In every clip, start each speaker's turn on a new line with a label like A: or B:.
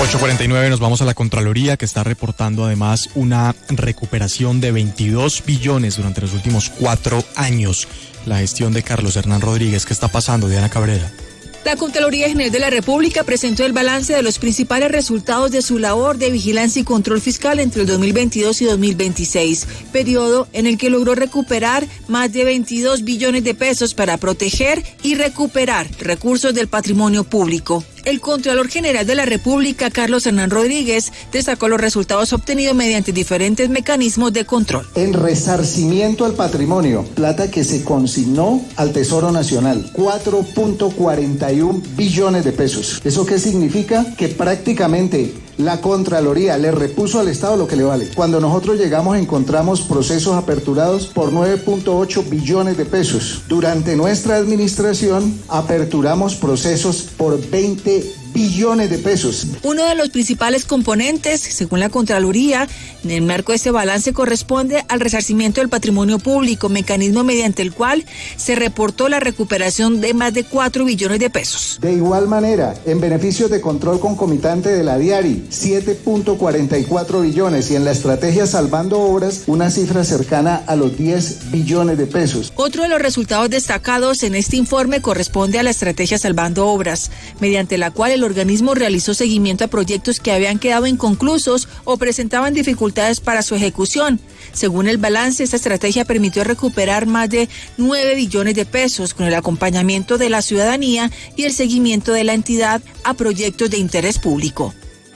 A: 8:49 nos vamos a la Contraloría, que está reportando además una recuperación de 22 billones durante los últimos 4 años. La gestión de Carlos Hernán Rodríguez. ¿Qué está pasando, Diana Cabrera?
B: La Contraloría General de la República presentó el balance de los principales resultados de su labor de vigilancia y control fiscal entre el 2022 y 2026, periodo en el que logró recuperar más de 22 billones de pesos para proteger y recuperar recursos del patrimonio público. El Contralor General de la República, Carlos Hernán Rodríguez, destacó los resultados obtenidos mediante diferentes mecanismos de control.
C: En resarcimiento al patrimonio, plata que se consignó al Tesoro Nacional, 4.41 billones de pesos. ¿Eso qué significa? Que prácticamente la Contraloría le repuso al Estado lo que le vale. Cuando nosotros llegamos encontramos procesos aperturados por 9.8 billones de pesos. Durante nuestra administración aperturamos procesos por 20 billones de pesos.
B: Uno de los principales componentes, según la Contraloría, en el marco de este balance corresponde al resarcimiento del patrimonio público, mecanismo mediante el cual se reportó la recuperación de más de 4 billones de pesos.
C: De igual manera, en beneficios de control concomitante de la DIARI, 7.44 billones y en la estrategia Salvando Obras, una cifra cercana a los 10 billones de pesos.
B: Otro de los resultados destacados en este informe corresponde a la estrategia Salvando Obras, mediante la cual el organismo realizó seguimiento a proyectos que habían quedado inconclusos o presentaban dificultades para su ejecución. Según el balance, esta estrategia permitió recuperar más de 9 billones de pesos con el acompañamiento de la ciudadanía y el seguimiento de la entidad a proyectos de interés público.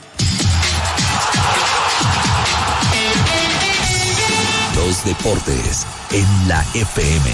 D: Los deportes en la FM.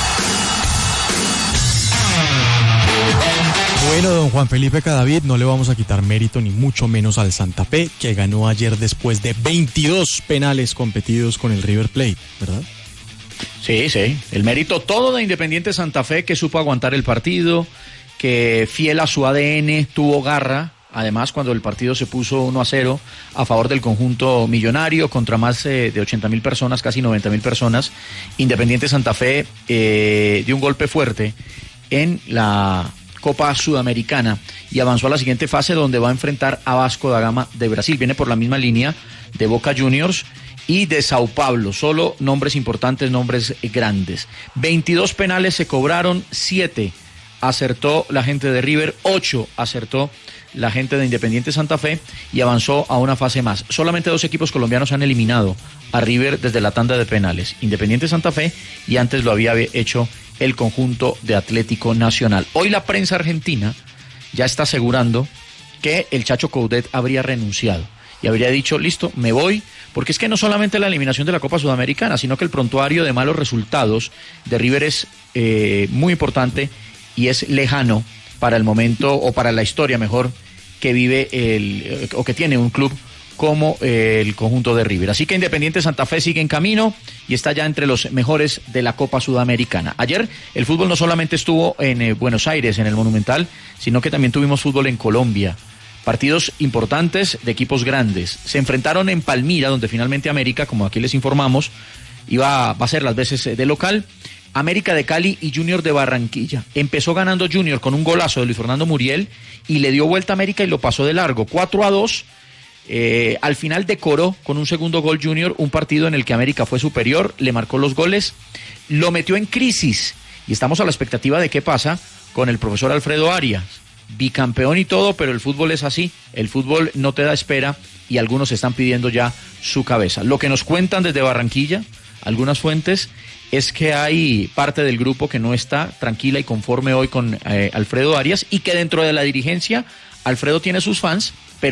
A: Bueno, don Juan Felipe Cadavid, no le vamos a quitar mérito ni mucho menos al Santa Fe, que ganó ayer después de 22 penales competidos con el River Plate, ¿verdad?
E: Sí, el mérito todo de Independiente Santa Fe, que supo aguantar el partido, que fiel a su ADN tuvo garra. Además, cuando el partido se puso 1-0 a favor del conjunto millonario contra más de 80.000 personas, casi 90.000 personas, Independiente Santa Fe dio un golpe fuerte en la Copa Sudamericana y avanzó a la siguiente fase, donde va a enfrentar a Vasco da Gama de Brasil. Viene por la misma línea de Boca Juniors y de Sao Paulo, solo nombres importantes, nombres grandes. 22 penales se cobraron, 7 acertó la gente de River, 8 acertó la gente de Independiente Santa Fe y avanzó a una fase más. Solamente 2 equipos colombianos han eliminado a River desde la tanda de penales, Independiente Santa Fe, y antes lo había hecho el conjunto de Atlético Nacional. Hoy la prensa argentina ya está asegurando que el Chacho Coudet habría renunciado y habría dicho, listo, me voy, porque es que no solamente la eliminación de la Copa Sudamericana, sino que el prontuario de malos resultados de River es muy importante y es lejano para el momento, o para la historia mejor, que vive o que tiene un club como el conjunto de River. Así que Independiente Santa Fe sigue en camino y está ya entre los mejores de la Copa Sudamericana. Ayer el fútbol no solamente estuvo en Buenos Aires, en el Monumental, sino que también tuvimos fútbol en Colombia. Partidos importantes de equipos grandes. Se enfrentaron en Palmira, donde finalmente América, como aquí les informamos, va a ser las veces de local. América de Cali y Junior de Barranquilla. Empezó ganando Junior con un golazo de Luis Fernando Muriel y le dio vuelta a América y lo pasó de largo, 4-2. Al final decoró con un segundo gol Junior un partido en el que América fue superior, le marcó los goles, lo metió en crisis y estamos a la expectativa de qué pasa con el profesor Alfredo Arias, bicampeón y todo, pero el fútbol es así, el fútbol no te da espera y algunos están pidiendo ya su cabeza. Lo que nos cuentan desde Barranquilla, algunas fuentes, es que hay parte del grupo que no está tranquila y conforme hoy con Alfredo Arias y que dentro de la dirigencia Alfredo tiene sus fans